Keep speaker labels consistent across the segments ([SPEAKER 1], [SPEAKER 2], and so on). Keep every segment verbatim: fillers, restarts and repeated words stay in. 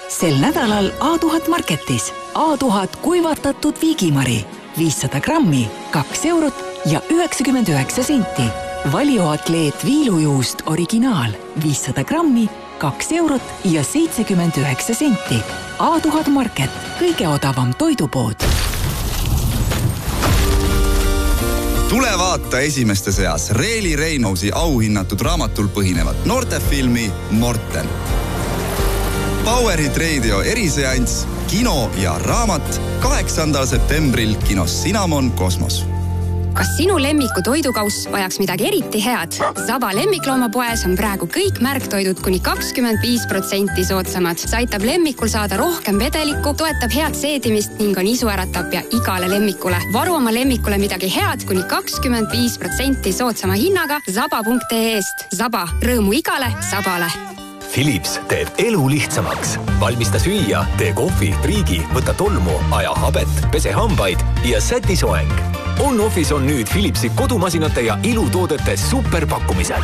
[SPEAKER 1] Sel nädalal A tuhat Marketis. A tuhat kuivatatud viigimari. viissada grammi, kaks eurot ja üheksakümmend üheksa senti. Valioatleet viilujuust originaal. viissada grammi, kaks eurot ja seitsekümmend üheksa senti. A tuhat Market. Kõige odavam toidupood.
[SPEAKER 2] Tule vaata esimeste seas Reeli Reinausi auhinnatud raamatul põhinevat noortefilmi Morten. Powerit Radio eriseanss, kino ja raamat kaheksandal septembril kinos Cinnamon Kosmos.
[SPEAKER 3] Kas sinu lemmiku toidukauss vajaks midagi eriti head? Saba lemmikloomapoes on praegu kõik märktoidud kuni kakskümmend viis protsenti soodsamad. See aitab lemmikul saada rohkem vedelikku, toetab head seedimist ning on isuäratab ja igale lemmikule. Varu oma lemmikule midagi head kuni kakskümmend viis protsenti soodsama hinnaga saba punkt ee-st. Saba, rõõmu igale sabale.
[SPEAKER 4] Philips teeb elu lihtsamaks. Valmista süüa, tee kohvi, triigi, võta tolmu, aja habet, pese hambaid ja säti soeng. On-Office on nüüd Philipsi kodumasinate ja ilutoodete superpakkumised.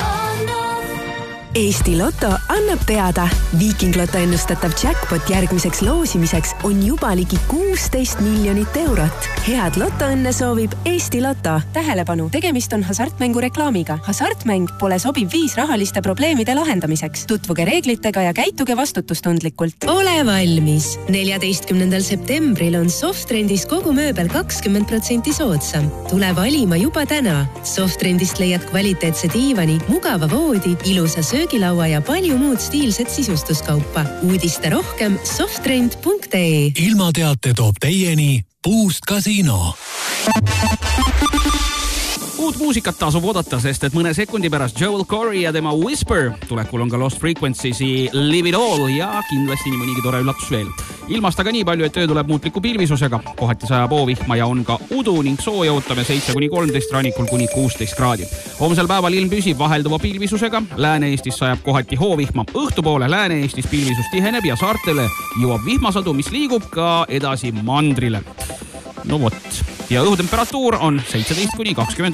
[SPEAKER 5] Eesti Lotto annab teada. Viiking Lotto ennustatav jackpot järgmiseks loosimiseks on juba ligi kuusteist miljonit eurot. Head lotoõnne soovib Eesti Lotto. Tähelepanu, tegemist on hasartmängu reklaamiga. Hasartmäng pole sobiv viis rahaliste probleemide lahendamiseks. Tutvuge reeglitega ja käituge vastutustundlikult. Ole valmis! neljateistkümnendal septembril on Softrendis kogu mööbel kakskümmend protsenti soodsam. Tule valima juba täna. Softrendist leiad kvaliteetse diivani, mugava voodi, ilusa söögi laua ja palju muud stiilset sisustuskaupa. Uudiste rohkem softrend punkt ee.
[SPEAKER 6] Ilmateate toob teieni Boost Casino.
[SPEAKER 7] Uut muusikat tasub oodata, sest et mõne sekundi pärast Joel Corey ja tema Whisper. Tulekul on ka Lost Frequency'si Live It All ja kindlasti nii mõnigi tore üllatus veel. Ilmast aga nii palju, et öö tuleb muutliku pilvisusega. Kohati sajab oovihma ja on ka udu ning sooja ootame seitse kuni kolmteist, rannikul kuni kuusteist kraadi. Homsel päeval ilm püsib vahelduva pilvisusega. Lääne-Eestis sajab kohati hoovihma. Õhtupoole Lääne-Eestis pilvisus tiheneb ja saartele jõuab vihmasadu, mis liigub ka edasi mandrile. No vot. Ja õhutemperatuur on seitseteist kuni kakskümmend